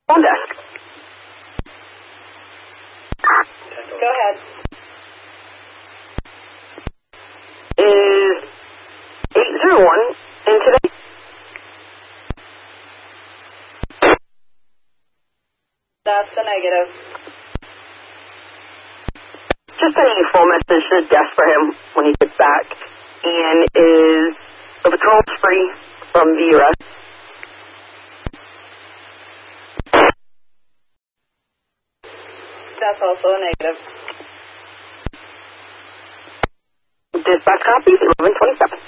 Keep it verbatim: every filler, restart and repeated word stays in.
On desk. Go ahead. Is eight zero one in today? That's the negative. Just sending a full message to the desk for him when he gets back. And is the patrol free from the arrest? That's also a negative. Dispatch copies eleven twenty-seven.